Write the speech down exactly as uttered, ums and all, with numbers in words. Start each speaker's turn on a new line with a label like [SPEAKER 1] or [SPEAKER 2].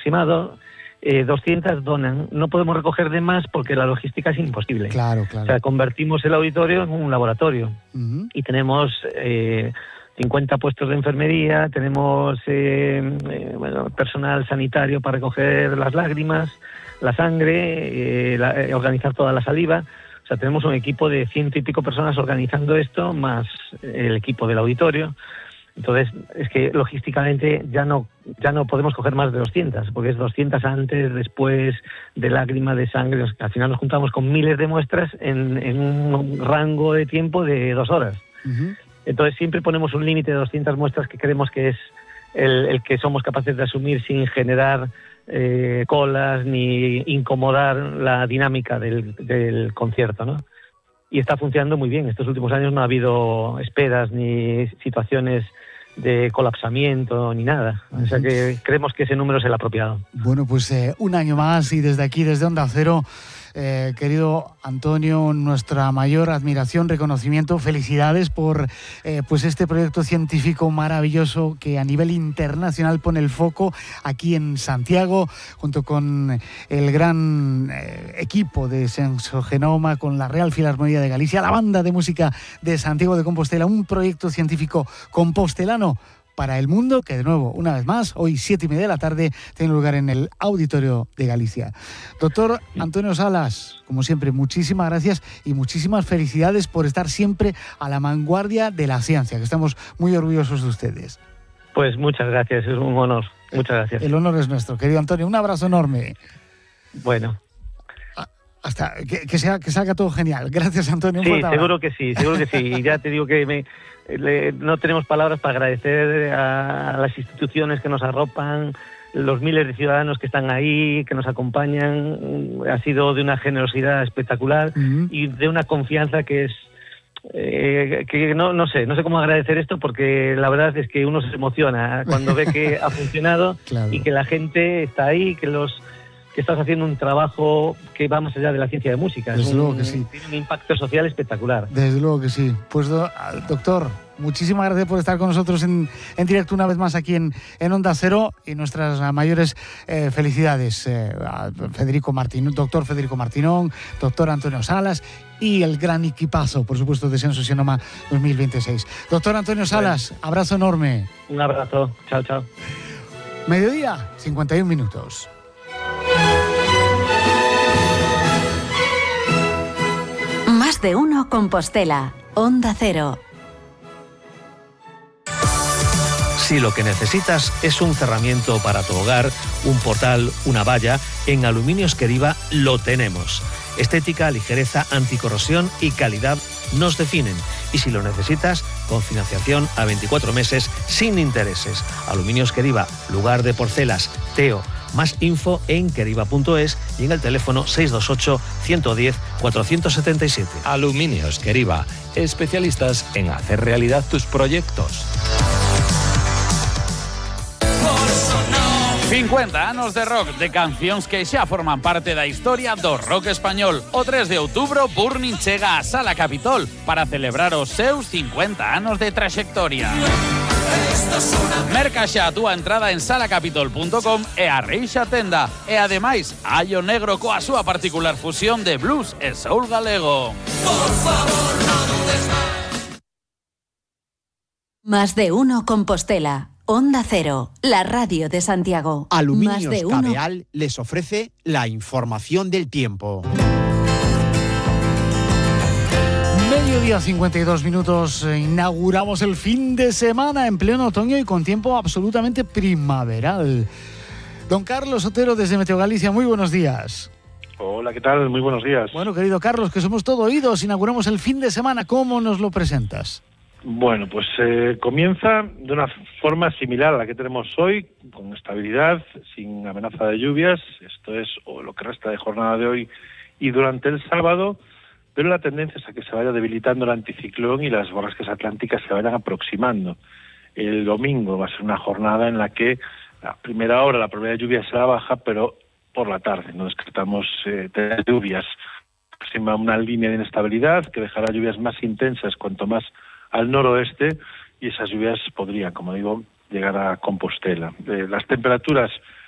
[SPEAKER 1] aproximado, eh, doscientas donan. No podemos recoger de más porque la logística es imposible.
[SPEAKER 2] Claro, claro.
[SPEAKER 1] O sea, convertimos el auditorio en un laboratorio. Uh-huh. Y tenemos eh, cincuenta puestos de enfermería, tenemos eh, eh, bueno, personal sanitario para recoger las lágrimas, la sangre, eh, la, eh, organizar toda la saliva. O sea, tenemos un equipo de ciento y pico personas organizando esto, más el equipo del auditorio. Entonces, es que logísticamente ya no ya no podemos coger más de doscientas, porque es doscientas antes, después, de lágrima, de sangre. Al final nos juntamos con miles de muestras en, en un rango de tiempo de dos horas. Uh-huh. Entonces, siempre ponemos un límite de doscientas muestras que creemos que es el, el que somos capaces de asumir sin generar eh, colas ni incomodar la dinámica del, del concierto, ¿no? Y está funcionando muy bien. Estos últimos años no ha habido esperas ni situaciones de colapsamiento ni nada. O sea que creemos que ese número es el apropiado.
[SPEAKER 2] Bueno, pues eh, un año más y desde aquí, desde Onda Cero, eh, querido Antonio, nuestra mayor admiración, reconocimiento, felicidades por eh, pues este proyecto científico maravilloso que a nivel internacional pone el foco aquí en Santiago, junto con el gran eh, equipo de Sensogenoma, con la Real Filarmonía de Galicia, la Banda de Música de Santiago de Compostela, un proyecto científico compostelano para el mundo, que de nuevo, una vez más, hoy siete y media de la tarde, tiene lugar en el Auditorio de Galicia. Doctor Antonio Salas, como siempre, muchísimas gracias y muchísimas felicidades por estar siempre a la vanguardia de la ciencia, que estamos muy orgullosos de ustedes.
[SPEAKER 1] Pues muchas gracias, es un honor. Muchas gracias.
[SPEAKER 2] El honor es nuestro, querido Antonio. Un abrazo enorme.
[SPEAKER 1] Bueno.
[SPEAKER 2] Hasta que, que, sea, que salga todo genial. Gracias, Antonio. Un
[SPEAKER 1] sí, seguro que sí, seguro que sí. Y ya te digo que me, le, no tenemos palabras para agradecer a, a las instituciones que nos arropan, los miles de ciudadanos que están ahí, que nos acompañan. Ha sido de una generosidad espectacular uh-huh. y de una confianza que es eh, que no, no sé, no sé cómo agradecer esto, porque la verdad es que uno se emociona cuando ve que ha funcionado claro. y que la gente está ahí, que los que estás haciendo un trabajo que va más allá de la ciencia de música.
[SPEAKER 2] Desde
[SPEAKER 1] es un,
[SPEAKER 2] luego que sí.
[SPEAKER 1] Tiene un impacto social espectacular.
[SPEAKER 2] Desde luego que sí. Pues do, doctor, muchísimas gracias por estar con nosotros en, en directo una vez más aquí en, en Onda Cero, y nuestras mayores eh, felicidades eh, a Federico Martín, doctor Federico Martinón, doctor Antonio Salas y el gran equipazo, por supuesto, de Sensogenoma dos mil veintiséis. Doctor Antonio Salas, bueno. Abrazo enorme.
[SPEAKER 1] Un abrazo. Chao, chao.
[SPEAKER 2] Mediodía, cincuenta y un minutos.
[SPEAKER 3] Más de uno Compostela, Onda Cero.
[SPEAKER 4] Si lo que necesitas es un cerramiento para tu hogar, un portal, una valla, en Aluminios Queriva lo tenemos. Estética, ligereza, anticorrosión y calidad nos definen. Y si lo necesitas, con financiación a veinticuatro meses sin intereses. Aluminios Queriva, lugar de porcelas, Teo. Más info en queriva punto es y en el teléfono seis dos ocho, uno uno cero, cuatro siete siete.
[SPEAKER 5] Aluminios Queriva, especialistas en hacer realidad tus proyectos.
[SPEAKER 6] cincuenta anos de rock, de cancións que xa forman parte da historia do rock español. O tres de outubro, Burning chega a Sala Capitol para celebrar os seus cincuenta anos de traxectoria. Merca xa a túa entrada en sala capitol punto com e arreixa tenda. E ademais, hai o negro coa súa particular fusión de blues e soul galego. Por favor, no dudes más.
[SPEAKER 3] Más de uno Compostela. Onda Cero, la radio de Santiago.
[SPEAKER 7] Aluminios Cabeal les ofrece la información del tiempo.
[SPEAKER 2] Mediodía, cincuenta y dos minutos. Inauguramos el fin de semana en pleno otoño y con tiempo absolutamente primaveral. Don Carlos Otero desde Meteo Galicia, muy buenos días.
[SPEAKER 8] Hola, ¿qué tal? Muy buenos días.
[SPEAKER 2] Bueno, querido Carlos, que somos todo oídos, inauguramos el fin de semana. ¿Cómo nos lo presentas?
[SPEAKER 8] Bueno, pues eh, comienza de una forma similar a la que tenemos hoy, con estabilidad, sin amenaza de lluvias. Esto es o lo que resta de jornada de hoy y durante el sábado, pero la tendencia es a que se vaya debilitando el anticiclón y las borrascas atlánticas se vayan aproximando. El domingo va a ser una jornada en la que a primera hora la probabilidad de lluvia será baja, pero por la tarde no descartamos eh, tener lluvias. Aproxima una línea de inestabilidad que dejará lluvias más intensas cuanto más al noroeste, y esas lluvias podrían, como digo, llegar a Compostela. Eh, las temperaturas